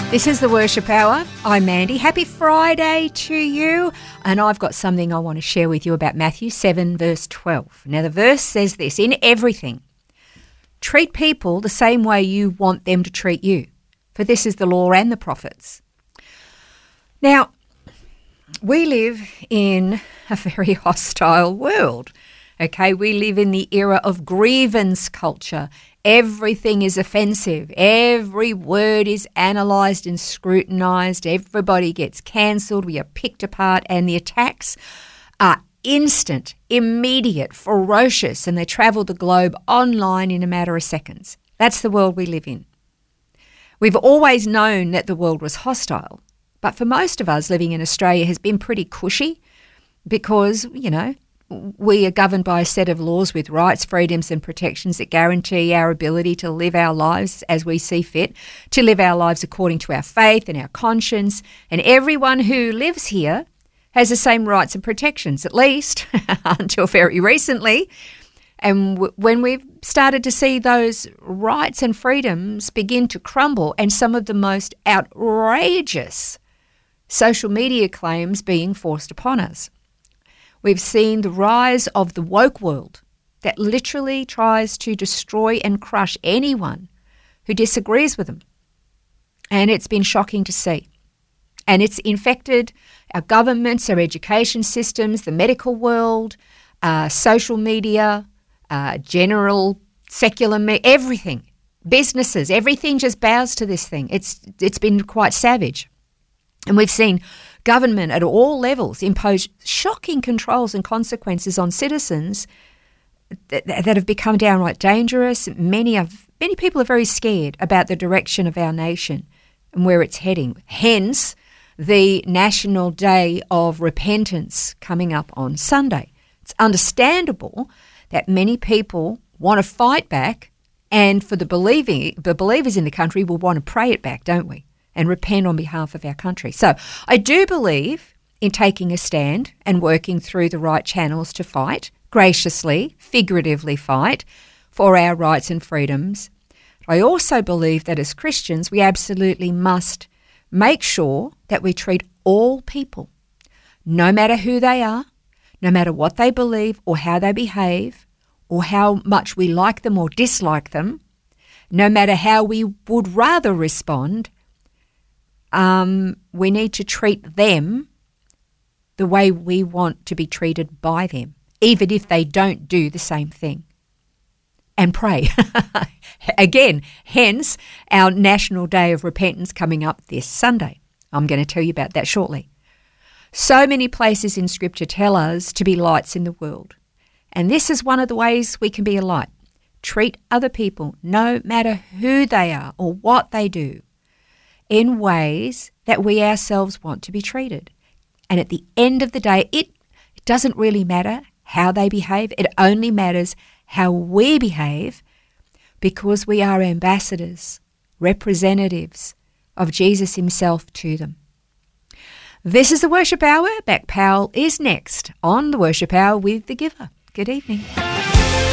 This is the Worship Hour. I'm Mandy. Happy Friday to you. And I've got something I want to share with you about Matthew 7 verse 12. Now the verse says this: in everything, treat people the same way you want them to treat you, for this is the law and the prophets. Now, we live in a very hostile world. Okay, we live in the era of grievance culture. Everything is offensive. Every word is analysed and scrutinised. Everybody gets cancelled. We are picked apart, and the attacks are instant, immediate, ferocious, and they travel the globe online in a matter of seconds. That's the world we live in. We've always known that the world was hostile, but for most of us living in Australia has been pretty cushy because, we are governed by a set of laws with rights, freedoms and protections that guarantee our ability to live our lives as we see fit, to live our lives according to our faith and our conscience. And everyone who lives here has the same rights and protections, at least until very recently. And when we've started to see those rights and freedoms begin to crumble and some of the most outrageous social media claims being forced upon us. We've seen the rise of the woke world that literally tries to destroy and crush anyone who disagrees with them. And it's been shocking to see. And it's infected our governments, our education systems, the medical world, social media, general secular, everything, businesses, everything just bows to this thing. It's been quite savage. And we've seen government at all levels impose shocking controls and consequences on citizens that have become downright dangerous. Many people are very scared about the direction of our nation and where it's heading. Hence, the National Day of Repentance coming up on Sunday. It's understandable that many people want to fight back, and for the believers in the country will want to pray it back, don't we? And repent on behalf of our country. So I do believe in taking a stand and working through the right channels to fight, graciously, figuratively fight for our rights and freedoms. I also believe that as Christians, we absolutely must make sure that we treat all people, no matter who they are, no matter what they believe or how they behave, or how much we like them or dislike them, no matter how we would rather respond, we need to treat them the way we want to be treated by them, even if they don't do the same thing. And pray. Again, hence our National Day of Repentance coming up this Sunday. I'm going to tell you about that shortly. So many places in Scripture tell us to be lights in the world. And this is one of the ways we can be a light. Treat other people, no matter who they are or what they do, in ways that we ourselves want to be treated. And at the end of the day, it doesn't really matter how they behave. It only matters how we behave, because we are ambassadors, representatives of Jesus himself to them. This is the Worship Hour. Beck Powell is next on the Worship Hour with The Giver. Good evening.